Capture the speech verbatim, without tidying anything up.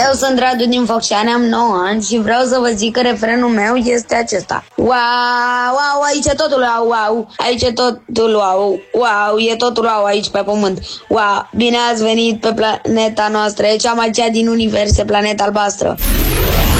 Eu sunt Radu din Focșani, am nouă ani și vreau să vă zic că refrenul meu este acesta. Wow, wow, aici e totul wow, wow, aici e totul wow, wow, e totul wow aici pe pământ. Wow, bine ați venit pe planeta noastră, e cea mai cea din univers, e planeta albastră.